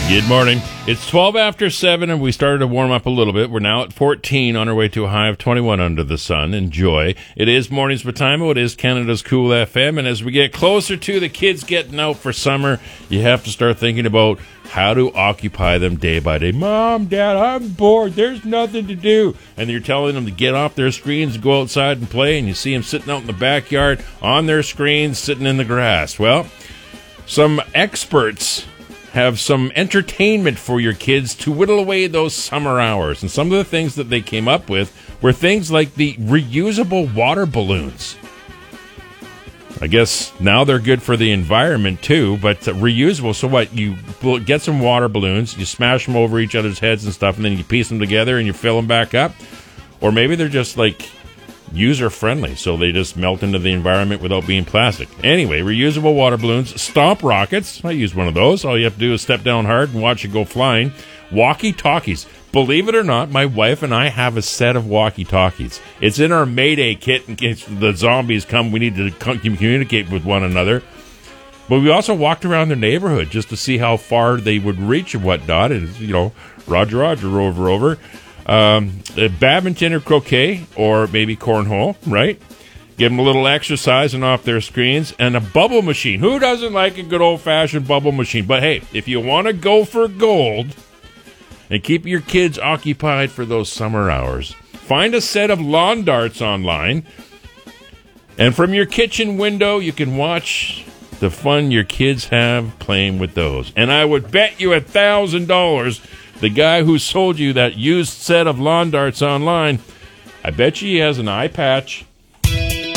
Good morning. It's 12 after 7, and we started to warm up a little bit. We're now at 14, on our way to a high of 21 under the sun. Enjoy. It is Mornings with Timo. It is Canada's Cool FM, and as we get closer to the kids getting out for summer, you have to start thinking about how to occupy them day by day. Mom, Dad, I'm bored. There's nothing to do. And you're telling them to get off their screens and go outside and play, and you see them sitting out in the backyard on their screens, sitting in the grass. Well, some experts have some entertainment for your kids to whittle away those summer hours. And some of the things that they came up with were things like the reusable water balloons. I guess now they're good for the environment too, but reusable. So what? You get some water balloons, you smash them over each other's heads and stuff, and then you piece them together and you fill them back up. Or maybe they're just like user-friendly, so they just melt into the environment without being plastic. Anyway, reusable water balloons, stomp rockets. I use one of those. All you have to do is step down hard and watch it go flying. Walkie-talkies. Believe it or not, my wife and I have a set of walkie-talkies. It's in our Mayday kit in case the zombies come. We need to communicate with one another. But we also walked around the neighborhood just to see how far they would reach and whatnot. And, you know, Roger, over. Badminton or croquet, or maybe cornhole, right? Give them a little exercise and off their screens. And a bubble machine. Who doesn't like a good old-fashioned bubble machine? But hey, if you want to go for gold and keep your kids occupied for those summer hours, find a set of lawn darts online, and from your kitchen window you can watch the fun your kids have playing with those. And I would bet you $1,000 the guy who sold you that used set of lawn darts online, I bet you he has an eye patch